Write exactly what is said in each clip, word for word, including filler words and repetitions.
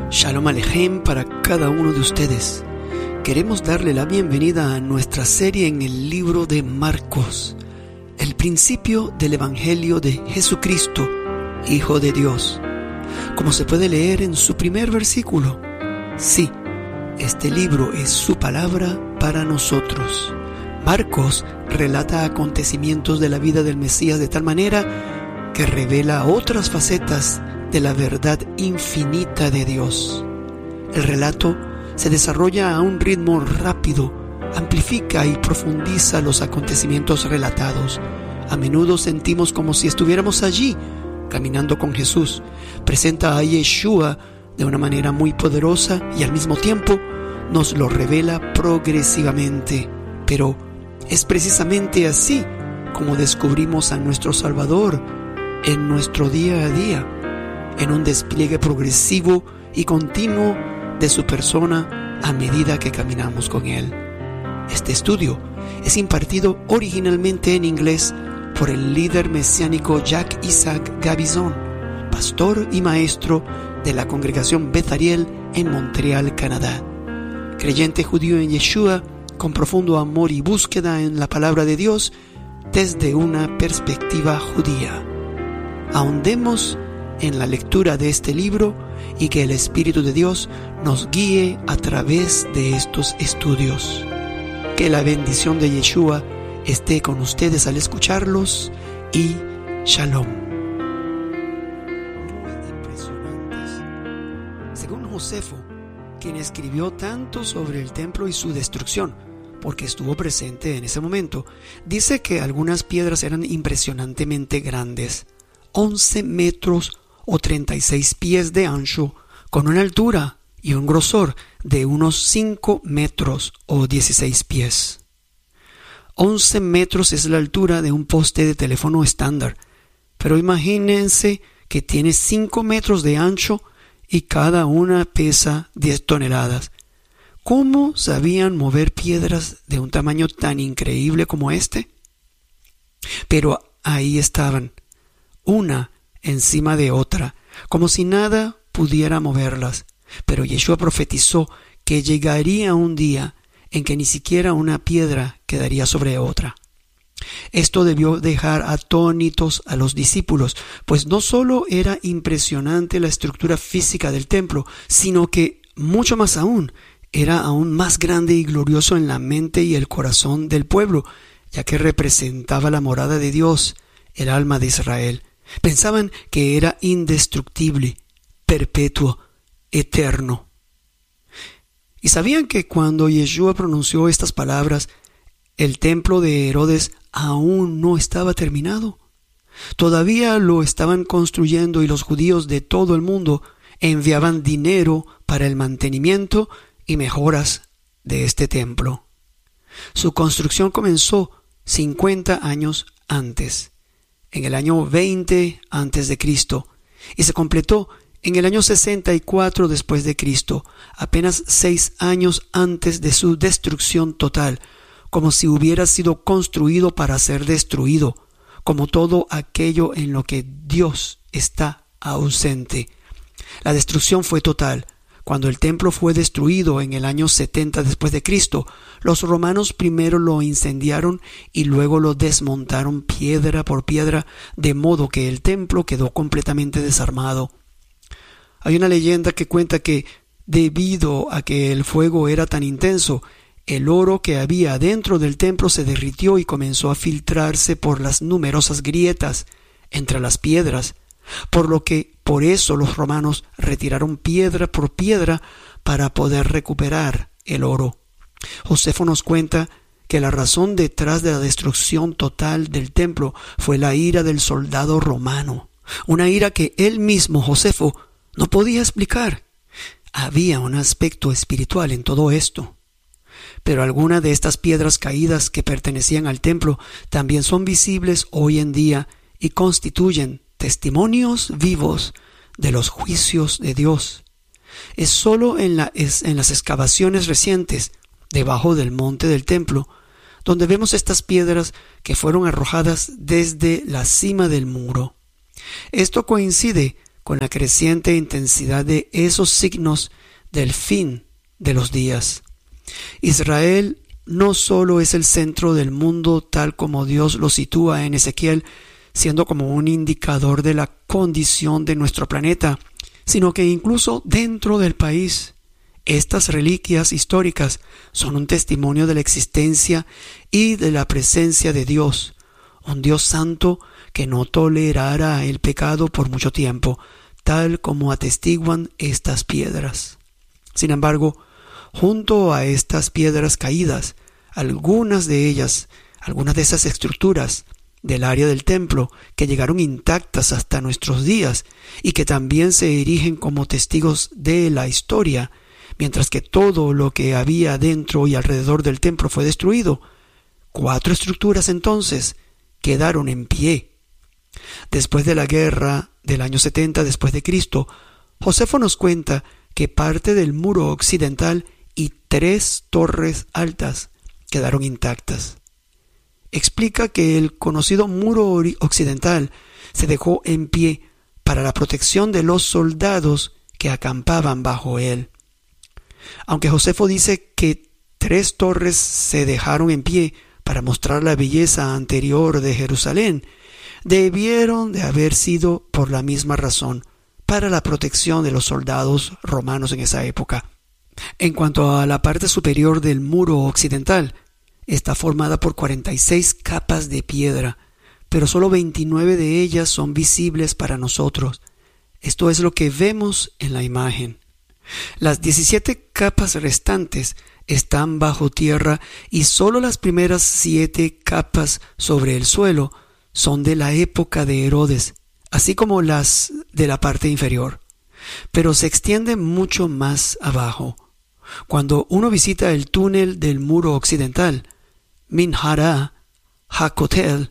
Shalom Alejem para cada uno de ustedes. Queremos darle la bienvenida a nuestra serie en el libro de Marcos, el principio del Evangelio de Jesucristo, Hijo de Dios. Como se puede leer en su primer versículo, sí, este libro es su palabra para nosotros. Marcos relata acontecimientos de la vida del Mesías de tal manera que revela otras facetas de la verdad infinita de Dios. El relato se desarrolla a un ritmo rápido, amplifica y profundiza los acontecimientos relatados. A menudo sentimos como si estuviéramos allí, caminando con Jesús. Presenta a Yeshua de una manera muy poderosa y al mismo tiempo nos lo revela progresivamente. Pero es precisamente así como descubrimos a nuestro Salvador en nuestro día a día, en un despliegue progresivo y continuo de su persona a medida que caminamos con Él. Este estudio es impartido originalmente en inglés por el líder mesiánico Jack Isaac Gabizon, pastor y maestro de la congregación Beth Ariel en Montreal, Canadá. Creyente judío en Yeshua, con profundo amor y búsqueda en la palabra de Dios desde una perspectiva judía. Ahondemos en la lectura de este libro y que el Espíritu de Dios nos guíe a través de estos estudios. Que la bendición de Yeshua esté con ustedes al escucharlos y Shalom. Muy impresionantes. Según Josefo, quien escribió tanto sobre el templo y su destrucción, porque estuvo presente en ese momento, dice que algunas piedras eran impresionantemente grandes, once metros o treinta y seis pies de ancho, con una altura y un grosor de unos cinco metros o dieciséis pies. once metros es la altura de un poste de teléfono estándar, pero imagínense que tiene cinco metros de ancho y cada una pesa diez toneladas. ¿Cómo sabían mover piedras de un tamaño tan increíble como este? Pero ahí estaban, una encima de otra, como si nada pudiera moverlas. Pero Yeshua profetizó que llegaría un día en que ni siquiera una piedra quedaría sobre otra. Esto debió dejar atónitos a los discípulos, pues no solo era impresionante la estructura física del templo, sino que, mucho más aún, era aún más grande y glorioso en la mente y el corazón del pueblo, ya que representaba la morada de Dios, el alma de Israel. Pensaban que era indestructible, perpetuo, eterno. Y sabían que cuando Yeshua pronunció estas palabras, el templo de Herodes aún no estaba terminado. Todavía lo estaban construyendo y los judíos de todo el mundo enviaban dinero para el mantenimiento y mejoras de este templo. Su construcción comenzó cincuenta años antes, en el año veinte antes de Cristo, y se completó en el año sesenta y cuatro después de Cristo, apenas seis años antes de su destrucción total, como si hubiera sido construido para ser destruido, como todo aquello en lo que Dios está ausente. La destrucción fue total. Cuando el templo fue destruido en el año setenta después de Cristo, los romanos primero lo incendiaron y luego lo desmontaron piedra por piedra, de modo que el templo quedó completamente desarmado. Hay una leyenda que cuenta que, debido a que el fuego era tan intenso, el oro que había dentro del templo se derritió y comenzó a filtrarse por las numerosas grietas entre las piedras, por lo que por eso los romanos retiraron piedra por piedra para poder recuperar el oro. Josefo nos cuenta que la razón detrás de la destrucción total del templo fue la ira del soldado romano, una ira que él mismo, Josefo, no podía explicar. Había un aspecto espiritual en todo esto. Pero algunas de estas piedras caídas que pertenecían al templo también son visibles hoy en día y constituyen testimonios vivos de los juicios de Dios. Es solo en, la, es en las excavaciones recientes, debajo del monte del templo, donde vemos estas piedras que fueron arrojadas desde la cima del muro. Esto coincide con la creciente intensidad de esos signos del fin de los días. Israel no solo es el centro del mundo tal como Dios lo sitúa en Ezequiel, siendo como un indicador de la condición de nuestro planeta, sino que incluso dentro del país, estas reliquias históricas son un testimonio de la existencia y de la presencia de Dios, un Dios santo que no tolerará el pecado por mucho tiempo, tal como atestiguan estas piedras. Sin embargo, junto a estas piedras caídas, algunas de ellas, algunas de esas estructuras del área del templo que llegaron intactas hasta nuestros días y que también se erigen como testigos de la historia, mientras que todo lo que había dentro y alrededor del templo fue destruido, cuatro estructuras entonces quedaron en pie. Después de la guerra del año setenta después de Cristo, Josefo nos cuenta que parte del muro occidental y tres torres altas quedaron intactas. Explica que el conocido muro occidental se dejó en pie para la protección de los soldados que acampaban bajo él. Aunque Josefo dice que tres torres se dejaron en pie para mostrar la belleza anterior de Jerusalén, debieron de haber sido por la misma razón, para la protección de los soldados romanos en esa época. En cuanto a la parte superior del muro occidental, está formada por cuarenta y seis capas de piedra, pero solo veintinueve de ellas son visibles para nosotros. Esto es lo que vemos en la imagen. Las diecisiete capas restantes están bajo tierra y solo las primeras siete capas sobre el suelo son de la época de Herodes, así como las de la parte inferior, pero se extiende mucho más abajo. Cuando uno visita el túnel del muro occidental, Minhara HaKotel,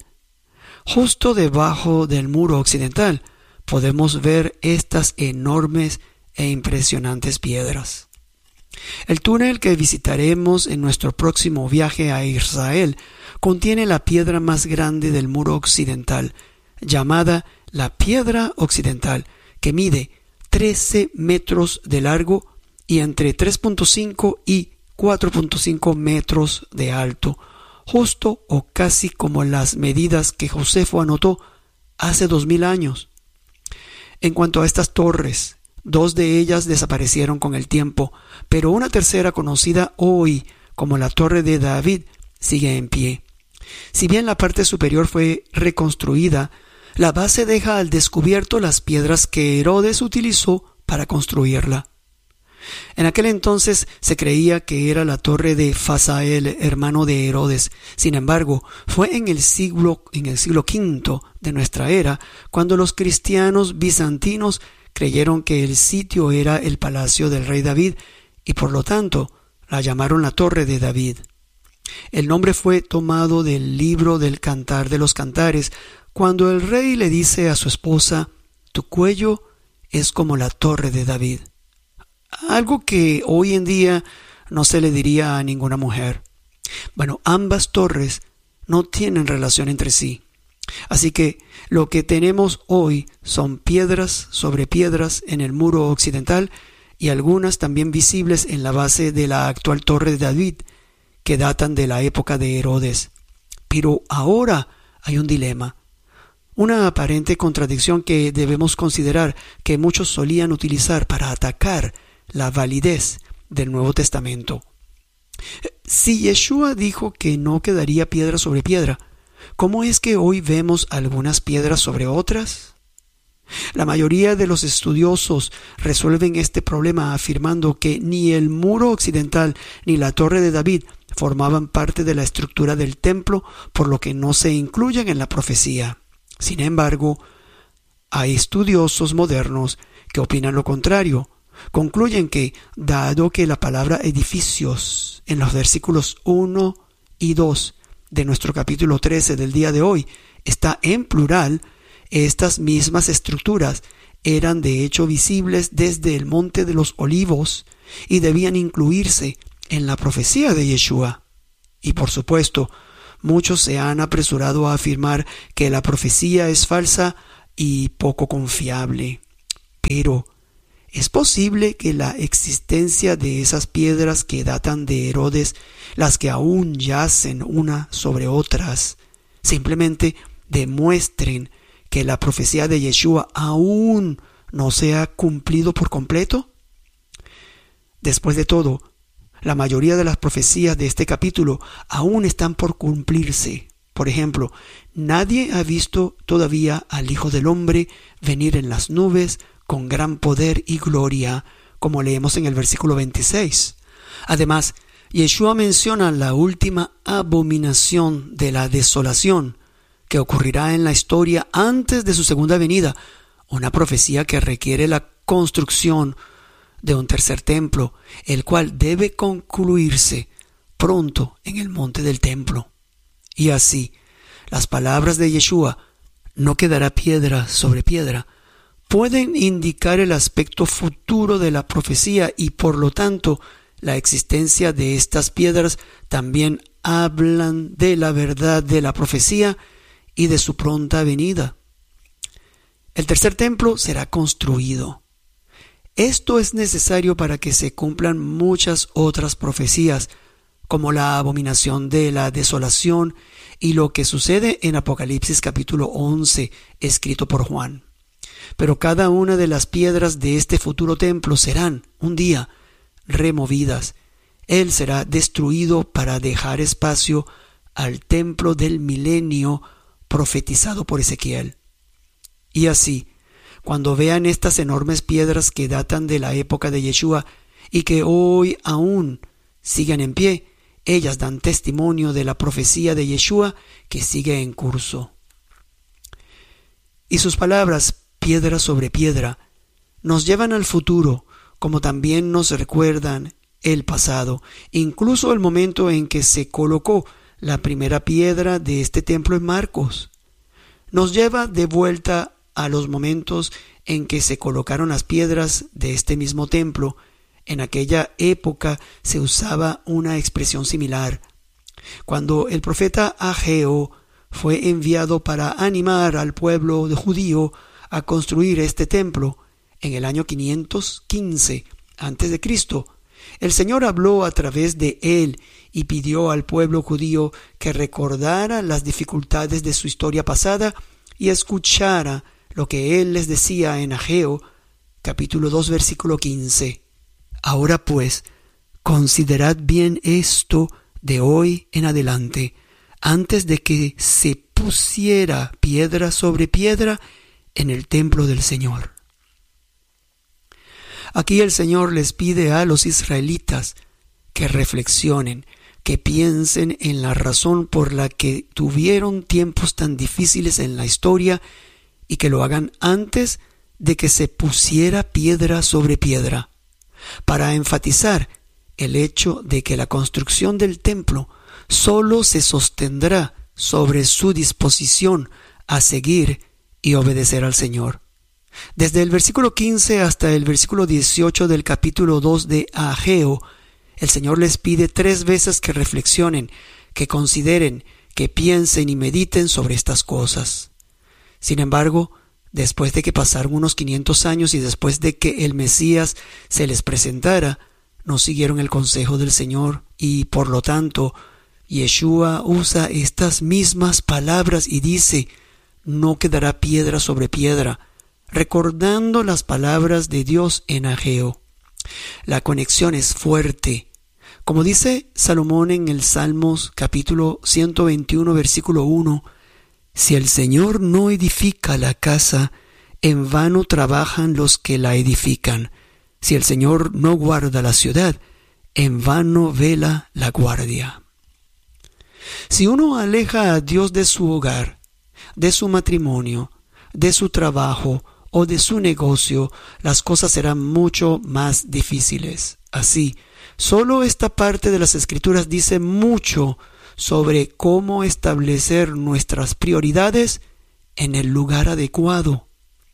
justo debajo del muro occidental, podemos ver estas enormes e impresionantes piedras. El túnel que visitaremos en nuestro próximo viaje a Israel contiene la piedra más grande del muro occidental, llamada la Piedra Occidental, que mide trece metros de largo y entre tres punto cinco y cuatro punto cinco metros de alto, justo o casi como las medidas que Josefo anotó hace dos mil años. En cuanto a estas torres, dos de ellas desaparecieron con el tiempo, pero una tercera, conocida hoy como la Torre de David, sigue en pie. Si bien la parte superior fue reconstruida, la base deja al descubierto las piedras que Herodes utilizó para construirla. En aquel entonces se creía que era la torre de Fasael, hermano de Herodes. Sin embargo, fue en el siglo, en el siglo quinto de nuestra era cuando los cristianos bizantinos creyeron que el sitio era el palacio del rey David y por lo tanto la llamaron la Torre de David. El nombre fue tomado del libro del Cantar de los Cantares, cuando el rey le dice a su esposa: «Tu cuello es como la Torre de David», algo que hoy en día no se le diría a ninguna mujer. Bueno, ambas torres no tienen relación entre sí. Así que lo que tenemos hoy son piedras sobre piedras en el muro occidental y algunas también visibles en la base de la actual Torre de David, que datan de la época de Herodes. Pero ahora hay un dilema, una aparente contradicción que debemos considerar, que muchos solían utilizar para atacar la validez del Nuevo Testamento. Si Yeshua dijo que no quedaría piedra sobre piedra, ¿cómo es que hoy vemos algunas piedras sobre otras? La mayoría de los estudiosos resuelven este problema afirmando que ni el muro occidental ni la Torre de David formaban parte de la estructura del templo, por lo que no se incluyen en la profecía. Sin embargo, hay estudiosos modernos que opinan lo contrario. Concluyen que, dado que la palabra edificios en los versículos uno y dos de nuestro capítulo trece del día de hoy está en plural, estas mismas estructuras eran de hecho visibles desde el Monte de los Olivos y debían incluirse en la profecía de Yeshua. Y por supuesto, muchos se han apresurado a afirmar que la profecía es falsa y poco confiable. Pero ¿es posible que la existencia de esas piedras que datan de Herodes, las que aún yacen una sobre otras, simplemente demuestren que la profecía de Yeshua aún no se ha cumplido por completo? Después de todo, la mayoría de las profecías de este capítulo aún están por cumplirse. Por ejemplo, nadie ha visto todavía al Hijo del Hombre venir en las nubes con gran poder y gloria, como leemos en el versículo veintiséis. Además, Yeshua menciona la última abominación de la desolación, que ocurrirá en la historia antes de su segunda venida, una profecía que requiere la construcción de un tercer templo, el cual debe concluirse pronto en el monte del templo. Y así, las palabras de Yeshua, no quedará piedra sobre piedra, pueden indicar el aspecto futuro de la profecía y por lo tanto la existencia de estas piedras también hablan de la verdad de la profecía y de su pronta venida. El tercer templo será construido. Esto es necesario para que se cumplan muchas otras profecías, como la abominación de la desolación y lo que sucede en Apocalipsis capítulo once, escrito por Juan. Pero cada una de las piedras de este futuro templo serán, un día, removidas. Él será destruido para dejar espacio al templo del milenio profetizado por Ezequiel. Y así, cuando vean estas enormes piedras que datan de la época de Yeshua y que hoy aún siguen en pie, ellas dan testimonio de la profecía de Yeshua que sigue en curso. Y sus palabras, piedra sobre piedra, nos llevan al futuro, como también nos recuerdan el pasado, incluso el momento en que se colocó la primera piedra de este templo en Marcos. Nos lleva de vuelta a los momentos en que se colocaron las piedras de este mismo templo. En aquella época se usaba una expresión similar. Cuando el profeta Ageo fue enviado para animar al pueblo judío a construir este templo en el año quinientos quince antes de Cristo, el Señor habló a través de él y pidió al pueblo judío que recordara las dificultades de su historia pasada y escuchara lo que él les decía en Ageo, capítulo dos, versículo quince. Ahora pues, considerad bien esto de hoy en adelante, antes de que se pusiera piedra sobre piedra en el templo del Señor. Aquí el Señor les pide a los israelitas que reflexionen, que piensen en la razón por la que tuvieron tiempos tan difíciles en la historia y que lo hagan antes de que se pusiera piedra sobre piedra, para enfatizar el hecho de que la construcción del templo solo se sostendrá sobre su disposición a seguir y obedecer al Señor. Desde el versículo quince hasta el versículo dieciocho del capítulo dos de Ageo, el Señor les pide tres veces que reflexionen, que consideren, que piensen y mediten sobre estas cosas. Sin embargo, después de que pasaron unos quinientos años y después de que el Mesías se les presentara, no siguieron el consejo del Señor y, por lo tanto, Yeshua usa estas mismas palabras y dice: no quedará piedra sobre piedra, recordando las palabras de Dios en Ageo. La conexión es fuerte. Como dice Salomón en el Salmos capítulo ciento veintiuno versículo uno, si el Señor no edifica la casa, en vano trabajan los que la edifican. Si el Señor no guarda la ciudad, en vano vela la guardia. Si uno aleja a Dios de su hogar, de su matrimonio, de su trabajo o de su negocio, las cosas serán mucho más difíciles. Así, solo esta parte de las Escrituras dice mucho sobre cómo establecer nuestras prioridades en el lugar adecuado.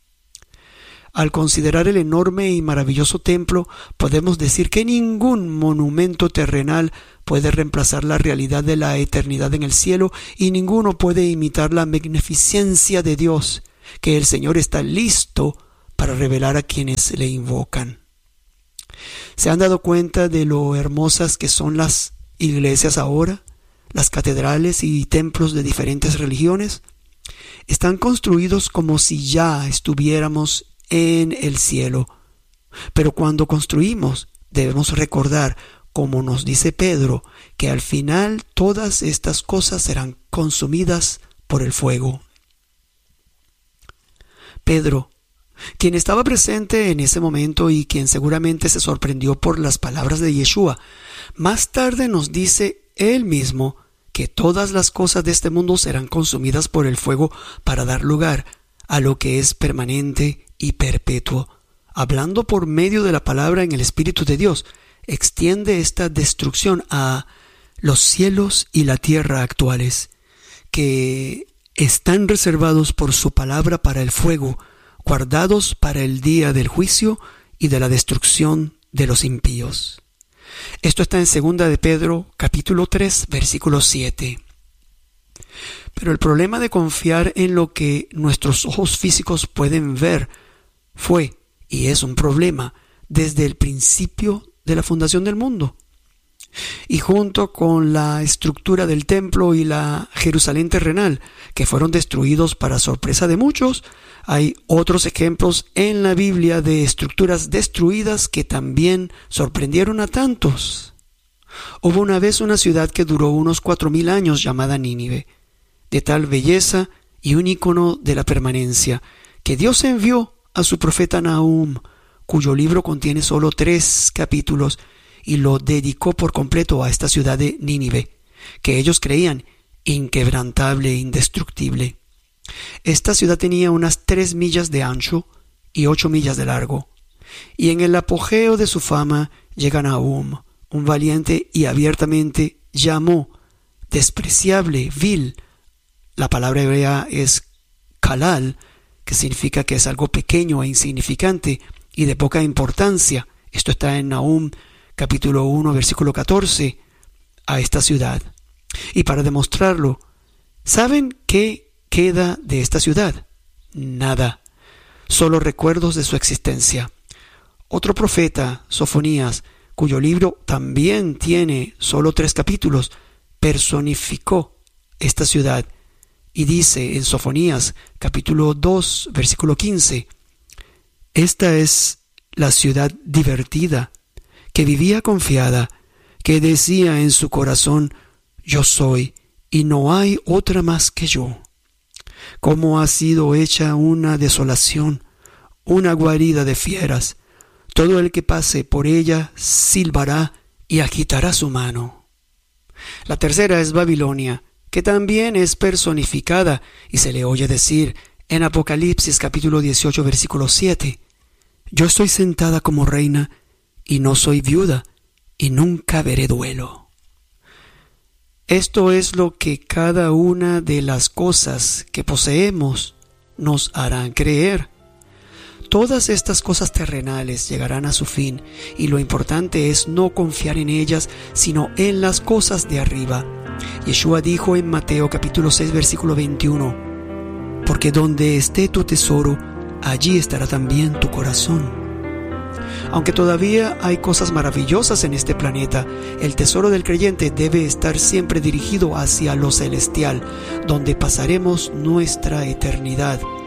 Al considerar el enorme y maravilloso templo, podemos decir que ningún monumento terrenal puede reemplazar la realidad de la eternidad en el cielo y ninguno puede imitar la magnificencia de Dios, que el Señor está listo para revelar a quienes le invocan. ¿Se han dado cuenta de lo hermosas que son las iglesias ahora? Las catedrales y templos de diferentes religiones están construidos como si ya estuviéramos en el cielo. Pero cuando construimos, debemos recordar, como nos dice Pedro, que al final todas estas cosas serán consumidas por el fuego. Pedro, quien estaba presente en ese momento y quien seguramente se sorprendió por las palabras de Yeshua, más tarde nos dice él mismo que todas las cosas de este mundo serán consumidas por el fuego para dar lugar a lo que es permanente y perpetuo. Hablando por medio de la palabra en el Espíritu de Dios, extiende esta destrucción a los cielos y la tierra actuales, que están reservados por su palabra para el fuego, guardados para el día del juicio y de la destrucción de los impíos. Esto está en segunda de Pedro, capítulo tres, versículo siete. Pero el problema de confiar en lo que nuestros ojos físicos pueden ver fue, y es un problema, desde el principio de la fundación del mundo. Y junto con la estructura del templo y la Jerusalén terrenal, que fueron destruidos para sorpresa de muchos, hay otros ejemplos en la Biblia de estructuras destruidas que también sorprendieron a tantos. Hubo una vez una ciudad que duró unos cuatro mil años llamada Nínive, de tal belleza y un ícono de la permanencia, que Dios envió a su profeta Nahum, cuyo libro contiene solo tres capítulos, y lo dedicó por completo a esta ciudad de Nínive, que ellos creían inquebrantable e indestructible. Esta ciudad tenía unas tres millas de ancho y ocho millas de largo, y en el apogeo de su fama llega Nahum, un valiente, y abiertamente llamó despreciable, vil. La palabra hebrea es kalal, que significa que es algo pequeño e insignificante y de poca importancia. Esto está en Nahum capítulo uno, versículo catorce, a esta ciudad. Y para demostrarlo, ¿saben qué queda de esta ciudad? Nada, solo recuerdos de su existencia. Otro profeta, Sofonías, cuyo libro también tiene solo tres capítulos, personificó esta ciudad y dice en Sofonías capítulo dos, versículo quince, esta es la ciudad divertida, que vivía confiada, que decía en su corazón, yo soy, y no hay otra más que yo. Cómo ha sido hecha una desolación, una guarida de fieras. Todo el que pase por ella silbará y agitará su mano. La tercera es Babilonia, que también es personificada, y se le oye decir en Apocalipsis capítulo dieciocho, versículo siete, yo estoy sentada como reina, y no soy viuda, y nunca veré duelo. Esto es lo que cada una de las cosas que poseemos nos harán creer. Todas estas cosas terrenales llegarán a su fin, y lo importante es no confiar en ellas, sino en las cosas de arriba. Yeshua dijo en Mateo capítulo seis, versículo veintiuno, porque donde esté tu tesoro, allí estará también tu corazón. Aunque todavía hay cosas maravillosas en este planeta, el tesoro del creyente debe estar siempre dirigido hacia lo celestial, donde pasaremos nuestra eternidad.